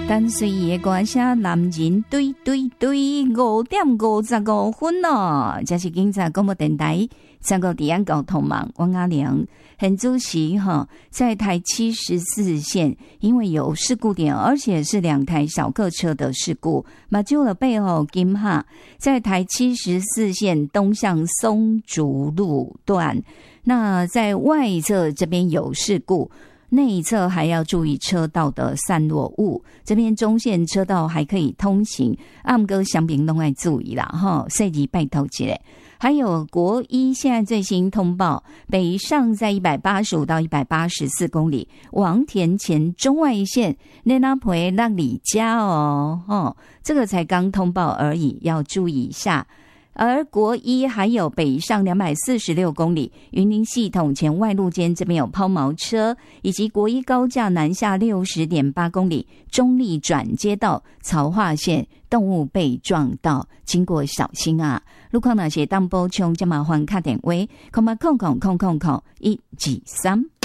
跟随的歌声，男人对对对，5:55咯，这是警察广播电台3个地安交通网，王阿良很主席在台74线，因为有事故点，而且是2台小客车的事故，马就了背后金哈，在台74线东向松竹路段，那在外侧这边有事故。内侧还要注意车道的散落物，这边中线车道还可以通行，不过乡民都要注意啦细节拜托一下。还有国一现在最新通报，北上在185到184公里，王田前中外线那陪让你家这个才刚通报而已，要注意一下。而国一还有北上246公里，云林系统前外路间这边有抛锚车，以及国一高架南下60.8公里，中立转接道曹化线动物被撞到，经过小心啊！路况哪些当补充，就麻烦打电话，08000000123。